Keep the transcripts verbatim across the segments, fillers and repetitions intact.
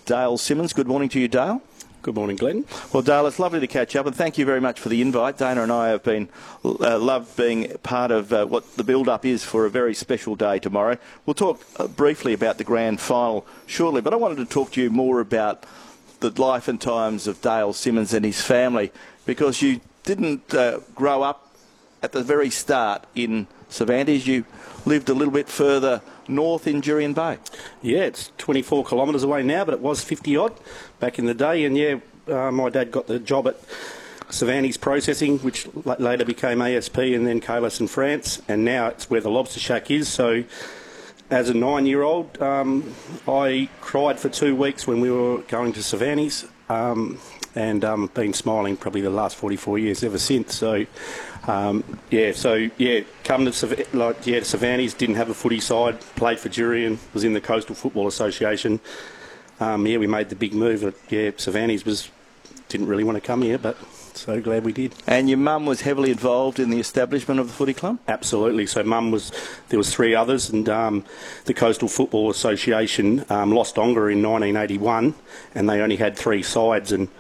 Dale Simmons. Good morning to you, Dale. Good morning, Glenn. Well, Dale, it's lovely to catch up, and thank you very much for the invite. Dana and I have been uh, loved being part of uh, what the build-up is for a very special day tomorrow. We'll talk uh, briefly about the grand final shortly, but I wanted to talk to you more about the life and times of Dale Simmons and his family, because you didn't uh, grow up at the very start in Cervantes. You lived a little bit further north in Jurien Bay. Yeah, it's twenty-four kilometres away now, but it was fifty odd back in the day. And yeah, uh, my dad got the job at Cervantes Processing, which l- later became A S P and then Calis in France. And now it's where the Lobster Shack is. So as a nine-year-old, um, I cried for two weeks when we were going to Cervantes. Um, and um, been smiling probably the last forty-four years ever since. So, um, yeah, so, yeah, come to, Cerv- like, yeah, to Cervantes, didn't have a footy side, played for Jurien, was in the Coastal Football Association. Um, yeah, we made the big move. But, yeah, Cervantes was, didn't really want to come here, but so glad we did. And your mum was heavily involved in the establishment of the footy club? Absolutely. So mum was, there was three others, and um, the Coastal Football Association um, lost Ongar in nineteen eighty-one, and they only had three sides, and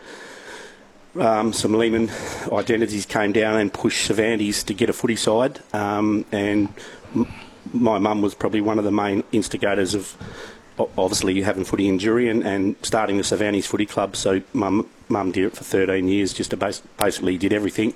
um, some Lehman identities came down and pushed Cervantes to get a footy side, um, and m- my mum was probably one of the main instigators of obviously having footy in Jurien and starting the Cervantes Footy Club. So mum mum did it for thirteen years, just to bas- basically did everything.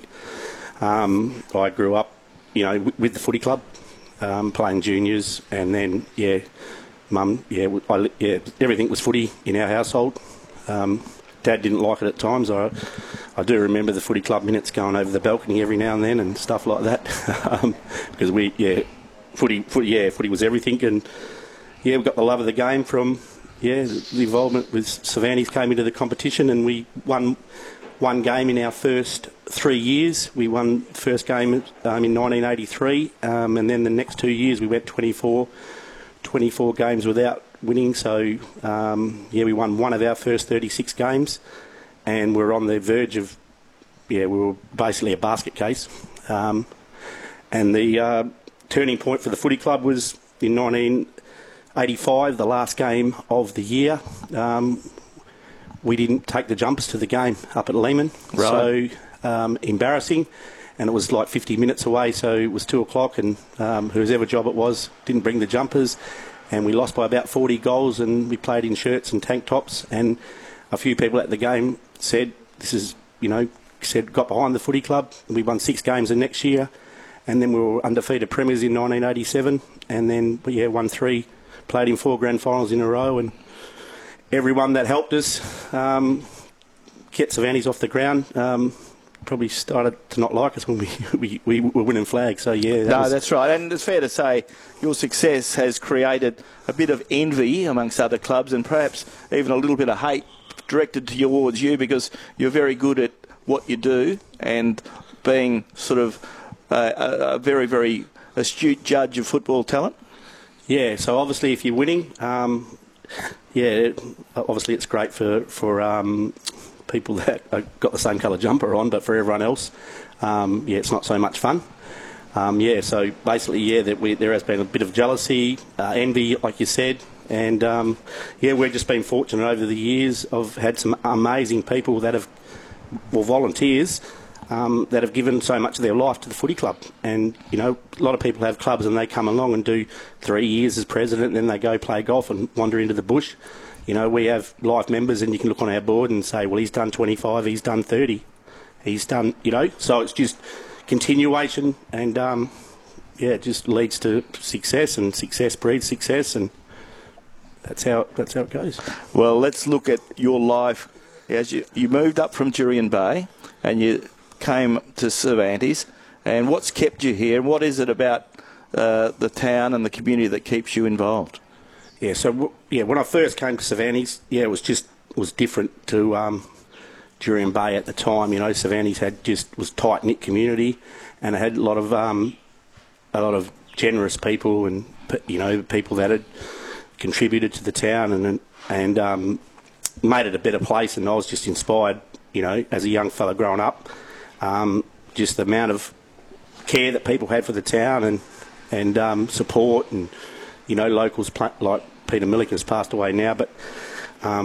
Um, I grew up, you know, w- with the footy club, um, playing juniors, and then yeah, mum, yeah, w- I, yeah, everything was footy in our household. Um, Dad didn't like it at times. I, I do remember the footy club minutes going over the balcony every now and then and stuff like that, um, because we, yeah, footy, footy, yeah, footy was everything, and yeah, we got the love of the game from, yeah, the involvement with Cervantes came into the competition, and we won one game in our first three years. We won the first game um, in nineteen eighty-three, um, and then the next two years we went twenty-four, twenty-four games without winning. So, um, yeah, we won one of our first thirty-six games, and we're on the verge of, yeah, we were basically a basket case. Um, and the uh, turning point for the footy club was in nineteen eighty-five, the last game of the year. Um, we didn't take the jumpers to the game up at Lehman, right. so um, embarrassing. And it was like fifty minutes away, so it was two o'clock, and um, whoever job it was didn't bring the jumpers, and we lost by about forty goals, and we played in shirts and tank tops, and a few people at the game said, this is, you know, said got behind the footy club, and we won six games the next year, and then we were undefeated premiers in nineteen eighty-seven, and then, yeah, won three, played in four grand finals in a row, and everyone that helped us um, get Cervantes off the ground um, probably started to not like us when we, we, we were winning flags. So, yeah. That no, was... that's right. And it's fair to say your success has created a bit of envy amongst other clubs, and perhaps even a little bit of hate directed towards you, because you're very good at what you do, and being sort of uh, a, a very, very astute judge of football talent. Yeah, so obviously if you're winning, um, yeah, it, obviously it's great for, for um, people that have got the same colour jumper on, but for everyone else, um, yeah, it's not so much fun. Um, yeah, so basically, yeah, that we, there has been a bit of jealousy, uh, envy, like you said, and um, yeah, we've just been fortunate over the years. I've had some amazing people that have, well, volunteers, Um, that have given so much of their life to the footy club. And, you know, a lot of people have clubs and they come along and do three years as president, and then they go play golf and wander into the bush. You know, we have life members, and you can look on our board and say, well, he's done twenty-five, he's done thirty, he's done, you know, so it's just continuation, and, um, yeah, it just leads to success, and success breeds success, and that's how, that's how it goes. Well, let's look at your life. As you, you moved up from Jurien Bay, and you came to Cervantes, and what's kept you here, and what is it about uh, the town and the community that keeps you involved? Yeah, so w- yeah, when I first came to Cervantes, yeah, it was just it was different to um, Jurien Bay at the time. You know, Cervantes had just was tight knit community, and it had a lot of um, a lot of generous people, and you know, people that had contributed to the town, and and um, made it a better place. And I was just inspired, you know, as a young fella growing up. Um, just the amount of care that people had for the town, and and um, support, and you know, locals pl- like Peter Milliken's passed away now, but